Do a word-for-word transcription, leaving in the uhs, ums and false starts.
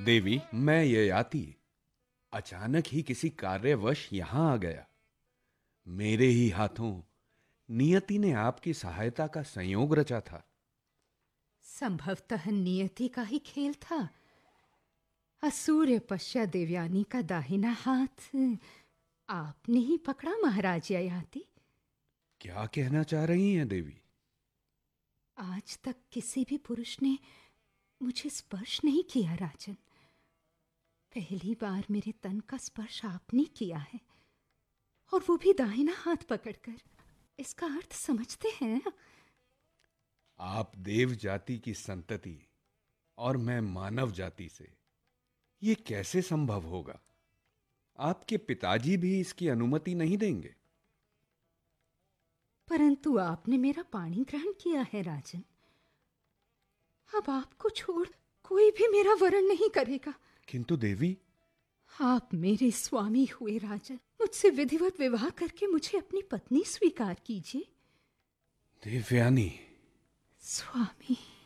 देवी, मैं ययाति अचानक ही किसी कार्यवश यहाँ आ गया। मेरे ही हाथों नियति ने आपकी सहायता का संयोग रचा था। संभवतः नियति का ही खेल था। असूर्य पश्या देवयानी का दाहिना हाथ आपने ही पकड़ा महाराज ययाति। क्या कहना चाह रही हैं देवी? आज तक किसी भी पुरुष ने मुझे स्पर्श नहीं किया राजन। पहली बार मेरे तन का स्पर्श आपने किया है, और वो भी दाहिना हाथ पकड़कर। इसका अर्थ समझते हैं? आप देव जाति की संतति और मैं मानव जाति से, ये कैसे संभव होगा? आपके पिताजी भी इसकी अनुमति नहीं देंगे। परंतु आपने मेरा पाणी ग्रहण किया है राजन। अब आपको छोड़ कोई भी मेरा वरण नहीं करेगा। किंतु देवी, आप मेरे स्वामी हुए राजन। मुझसे विधिवत विवाह करके मुझे अपनी पत्नी स्वीकार कीजिए। देवयानी। स्वामी।